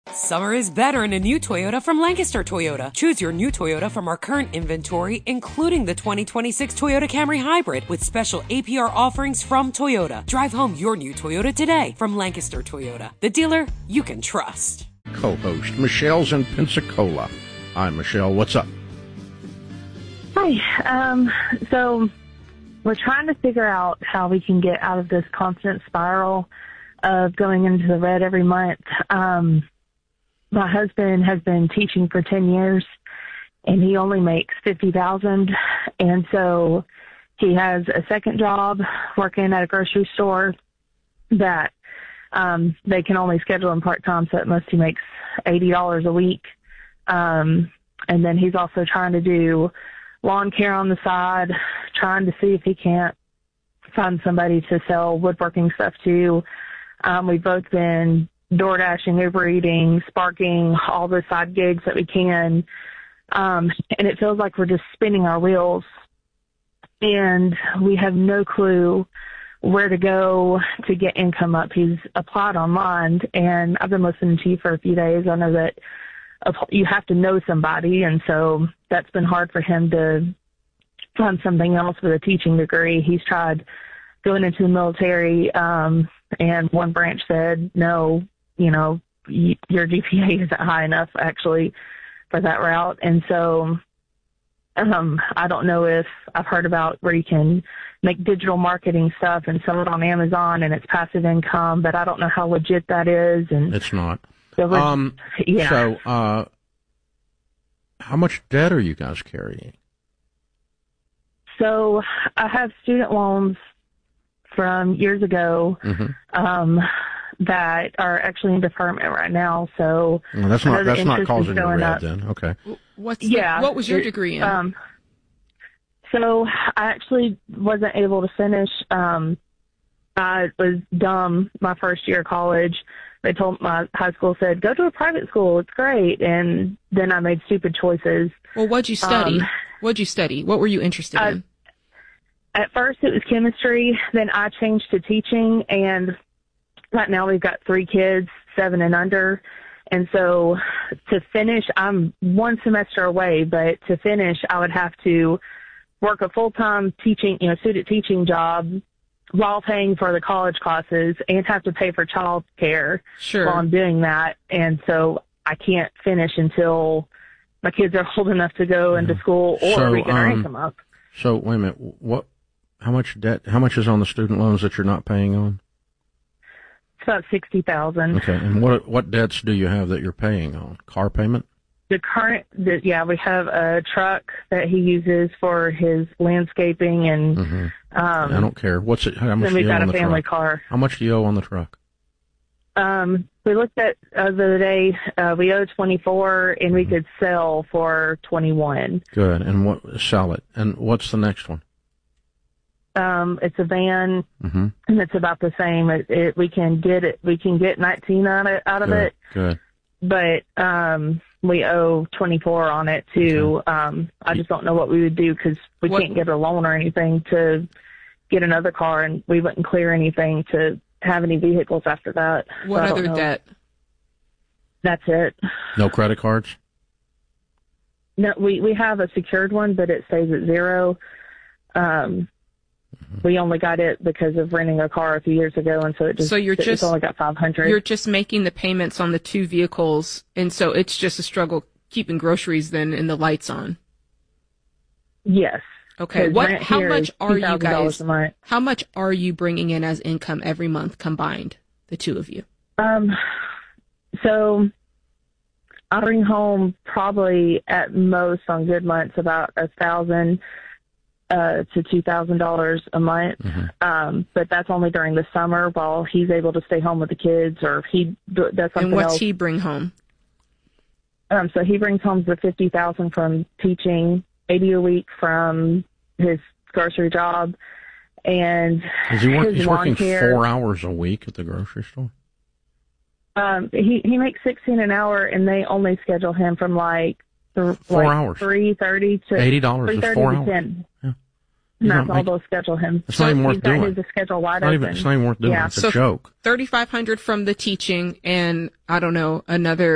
Summer is better in a new Toyota from Lancaster Toyota. Choose your new Toyota from our current inventory, including the 2026 Toyota Camry Hybrid with special APR offerings from Toyota. Drive home your new Toyota today from Lancaster Toyota, the dealer you can trust. Co-host Michelle's in Pensacola. Hi, Michelle. What's up? Hi. So we're trying to figure out how we can get out of this constant spiral of going into the red every month. My husband has been teaching for 10 years, and he only makes $50,000. And so he has a second job working at a grocery store that they can only schedule him part-time, so at most he makes $80 a week. And then he's also trying to do lawn care on the side, trying to see if he can't find somebody to sell woodworking stuff to. We've both been DoorDashing, Uber Eating, Sparking, all the side gigs that we can. And it feels like we're just spinning our wheels, and we have no clue where to go to get income up. He's applied online, and I've been listening to you for a few days. I know that you have to know somebody, and so that's been hard for him to find something else with a teaching degree. He's tried going into the military, and one branch said, no, your GPA isn't high enough actually for that route. And so I don't know if I've heard about where you can make digital marketing stuff and sell it on Amazon and it's passive income, but I don't know how legit that is. And it's not. So, yeah. So, how much debt are you guys carrying? So I have student loans from years ago, that are actually in deferment right now. So well, that's not causing the red then. Okay. What was your degree in? So I actually wasn't able to finish. I was dumb my first year of college. They told my high school said, go to a private school. It's great. And then I made stupid choices. Well, what'd you study? What were you interested in? At first it was chemistry. Then I changed to teaching, and right now we've got 3 kids, 7 and under. And so to finish, I'm 1 semester away, but to finish, I would have to work a full-time teaching, student teaching job while paying for the college classes and have to pay for child care while I'm doing that. And so I can't finish until my kids are old enough to go into school or we get our income up. So wait a minute, how much is on the student loans that you're not paying on? It's about $60,000. Okay, and what debts do you have that you're paying on? Car payment? We have a truck that he uses for his landscaping, and I don't care. What's it? How much do you owe on the truck? Then we've got a family car. How much do you owe on the truck? We looked at the other day. We owe $24, and we could sell for $21. Good, and sell it. And what's the next one? It's a van, and it's about the same. We can get 19 out of it. Good. But we owe 24 on it too. Okay. I just don't know what we would do because we can't get a loan or anything to get another car, and we wouldn't clear anything to have any vehicles after that. What other debt? That's it. No credit cards? No, we have a secured one, but it stays at 0. We only got it because of renting a car a few years ago, and so it's only got $500. You're just making the payments on the 2 vehicles, and so it's just a struggle keeping groceries then and the lights on. Yes. Okay. How much are you guys? How much are you bringing in as income every month combined, the 2 of you? So I bring home probably at most on good months about $1,000 to $2,000 a month. But that's only during the summer while he's able to stay home with the kids, or if he does something else. And what's he bring home? So he brings home the $50,000 from teaching, $80 a week from his grocery job, and he's working 4 hours a week at the grocery store. He makes $16 an hour, and they only schedule him from 4 hours, 3:30 to $80 is 4 hours. 10. Yeah. And that's all they'll schedule him. It's not even worth doing. His schedule wide open. It's not even worth doing. Yeah. It's a joke. $3,500 from the teaching, and I don't know, another